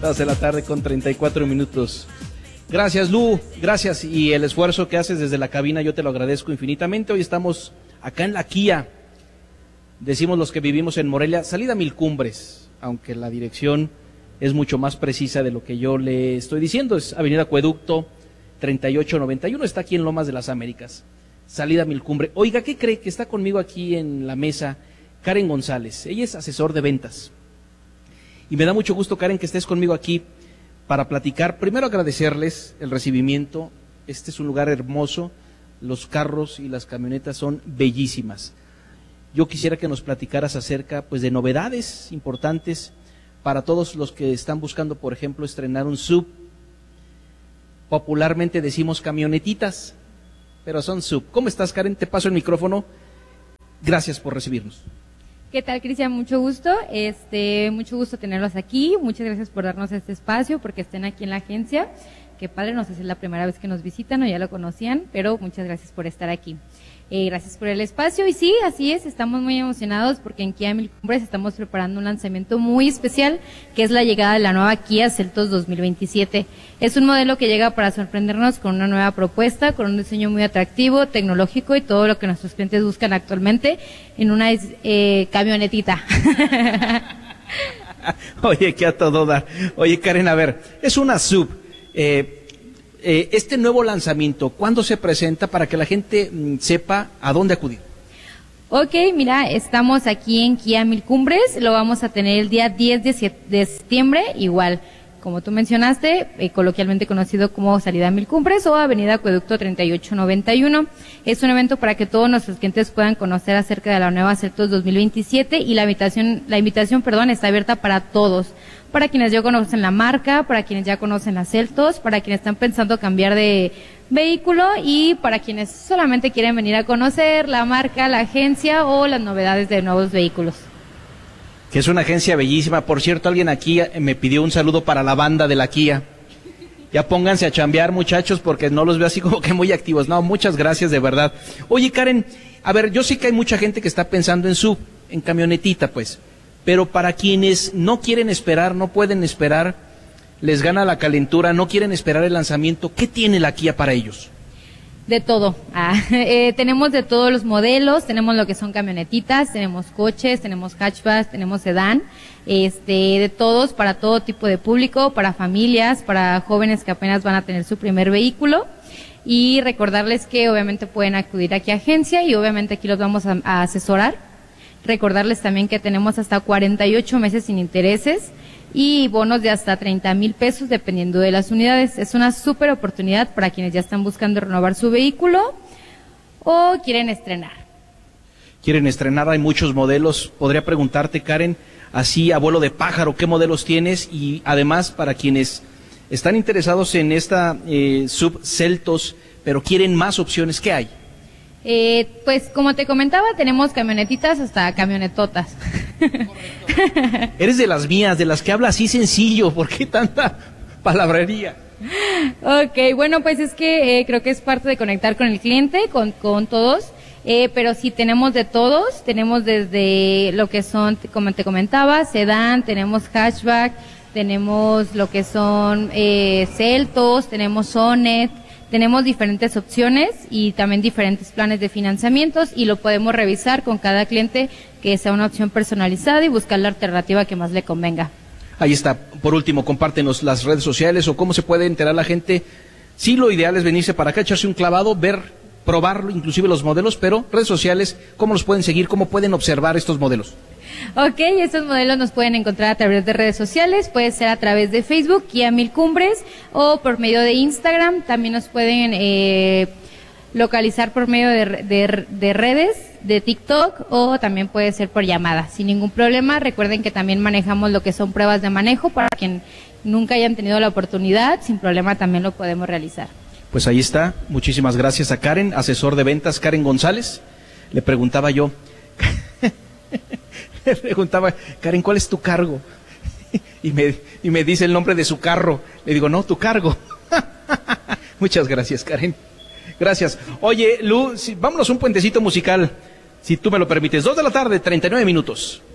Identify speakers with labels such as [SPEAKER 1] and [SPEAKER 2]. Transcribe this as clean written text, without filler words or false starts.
[SPEAKER 1] 2 de la tarde con 34 minutos. Gracias, Lu, gracias, y el esfuerzo que haces desde la cabina yo te lo agradezco infinitamente. Hoy estamos acá en la Kia, decimos los que vivimos en Morelia, salida Mil Cumbres, aunque la dirección es mucho más precisa de lo que yo le estoy diciendo, es Avenida Acueducto 3891, está aquí en Lomas de las Américas, salida Mil Cumbres. Oiga, ¿qué cree? Que está conmigo aquí en la mesa Karen González, ella es asesor de ventas, y me da mucho gusto, Karen, que estés conmigo aquí para platicar. Primero agradecerles el recibimiento, este es un lugar hermoso, los carros y las camionetas son bellísimas. Yo quisiera que nos platicaras acerca pues de novedades importantes para todos los que están buscando, por ejemplo, estrenar un SUV. Popularmente decimos camionetitas, pero son SUV. ¿Cómo estás, Karen? Te paso el micrófono. Gracias por recibirnos.
[SPEAKER 2] ¿Qué tal, Cristian? Mucho gusto, mucho gusto tenerlos aquí, muchas gracias por darnos este espacio, porque estén aquí en la agencia. Qué padre, no sé si es la primera vez que nos visitan o ya lo conocían, pero muchas gracias por estar aquí. Gracias por el espacio, y sí, así es, estamos muy emocionados porque en Kia Mil Cumbres estamos preparando un lanzamiento muy especial, que es la llegada de la nueva Kia Seltos 2027. Es un modelo que llega para sorprendernos con una nueva propuesta, con un diseño muy atractivo, tecnológico y todo lo que nuestros clientes buscan actualmente en una camionetita.
[SPEAKER 1] Oye, que a todo dar. Oye, Karen, a ver, es una SUV. Este nuevo lanzamiento, ¿cuándo se presenta para que la gente sepa a dónde acudir?
[SPEAKER 2] Ok, mira, estamos aquí en Kia Mil Cumbres, lo vamos a tener el día 10 de septiembre, igual, como tú mencionaste, coloquialmente conocido como Salida Mil Cumbres o Avenida Acueducto 3891. Es un evento para que todos nuestros clientes puedan conocer acerca de la nueva Seltos 2027 y la invitación, está abierta para todos. Para quienes ya conocen la marca, para quienes ya conocen las Seltos, para quienes están pensando cambiar de vehículo y para quienes solamente quieren venir a conocer la marca, la agencia o las novedades de nuevos vehículos.
[SPEAKER 1] Que es una agencia bellísima. Por cierto, alguien aquí me pidió un saludo para la banda de la Kia. Ya pónganse a chambear, muchachos, porque no los veo así como que muy activos. No, muchas gracias, de verdad. Oye, Karen, a ver, yo sé que hay mucha gente que está pensando en camionetita, pues. Pero para quienes no quieren esperar, no pueden esperar, les gana la calentura, no quieren esperar el lanzamiento, ¿qué tiene la Kia para ellos?
[SPEAKER 2] De todo. Tenemos de todos los modelos, tenemos lo que son camionetitas, tenemos coches, tenemos hatchbacks, tenemos sedán, de todos, para todo tipo de público, para familias, para jóvenes que apenas van a tener su primer vehículo. Y recordarles que obviamente pueden acudir aquí a agencia y obviamente aquí los vamos a asesorar. Recordarles también que tenemos hasta 48 meses sin intereses y bonos de hasta 30,000 pesos dependiendo de las unidades. Es una súper oportunidad para quienes ya están buscando renovar su vehículo o quieren estrenar.
[SPEAKER 1] Quieren estrenar, hay muchos modelos. Podría preguntarte, Karen, así a vuelo de pájaro, ¿qué modelos tienes? Y además, para quienes están interesados en esta SUV Seltos, pero quieren más opciones, ¿qué hay?
[SPEAKER 2] Pues como te comentaba, tenemos camionetitas hasta camionetotas.
[SPEAKER 1] Eres de las mías, de las que habla así sencillo, ¿por qué tanta palabrería?
[SPEAKER 2] Ok, bueno, pues es que creo que es parte de conectar con el cliente, con todos, pero sí tenemos de todos, tenemos desde lo que son, como te comentaba, sedán, tenemos hatchback, tenemos lo que son Seltos, tenemos Sonet. Tenemos diferentes opciones y también diferentes planes de financiamientos y lo podemos revisar con cada cliente que sea una opción personalizada y buscar la alternativa que más le convenga.
[SPEAKER 1] Ahí está. Por último, compártenos las redes sociales o cómo se puede enterar la gente. Sí, lo ideal es venirse para acá, echarse un clavado, ver, probarlo, inclusive los modelos, pero redes sociales, ¿cómo los pueden seguir? ¿Cómo pueden observar estos modelos?
[SPEAKER 2] Ok, estos modelos nos pueden encontrar a través de redes sociales, puede ser a través de Facebook, Kia Mil Cumbres, o por medio de Instagram, también nos pueden localizar por medio de redes, de TikTok, o también puede ser por llamada, sin ningún problema. Recuerden que también manejamos lo que son pruebas de manejo, para quien nunca hayan tenido la oportunidad, sin problema también lo podemos realizar.
[SPEAKER 1] Pues ahí está, muchísimas gracias a Karen, asesor de ventas, Karen González. Le preguntaba yo... Le preguntaba, Karen, ¿cuál es tu cargo? Y me dice el nombre de su carro. Le digo, no, tu cargo. Muchas gracias, Karen. Gracias. Oye, Lu, vámonos un puentecito musical, si tú me lo permites. 2 de la tarde, 39 minutos.